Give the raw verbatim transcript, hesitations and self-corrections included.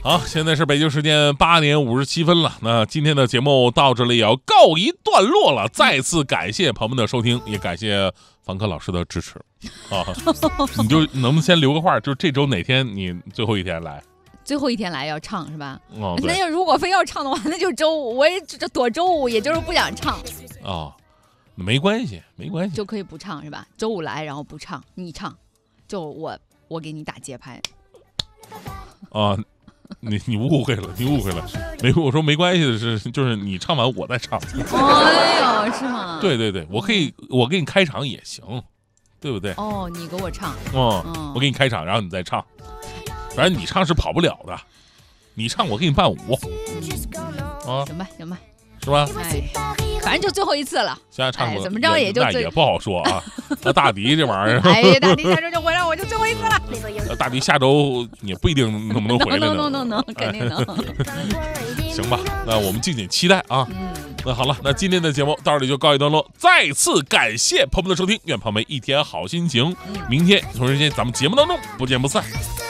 好，现在是北京时间八点五十七分了。那今天的节目到这里也要告一段落了。再次感谢朋友们的收听，也感谢凡客老师的支持啊！你就能不能先留个话，就是这周哪天你最后一天来？ 最后一天来要唱是吧？ 哦， 那要如果非要唱的话，那就周五，我也这躲周五，也就是不想唱。 哦，没关系，没关系， 就可以不唱是吧？周五来，然后不唱，你唱，就我我给你打节拍。 啊。你你误会了，你误会了，没我说没关系的是，就是你唱完我再唱。 哎呦，是吗？ 对对对，我可以，我给你开场也行，对不对？ 哦，你给我唱， 哦，嗯、我给你开场，然后你再唱，反正你唱是跑不了的，你唱我给你伴舞。 嗯、啊，行吧行吧， 是吧？ 哎，反正就最后一次了。 现在唱过、哎、怎么着也就那也不好说啊。那大迪这玩意儿， 哎，大迪下周就回来，我就最后一次了。 大迪下周也不一定能不能回来呢。 能能能能，肯定能。 行吧，那我们敬请期待啊。嗯，那好了，那今天的节目到这里就告一段落。再次感谢朋友们的收听，愿朋友们一天好心情。明天同时间咱们节目当中不见不散。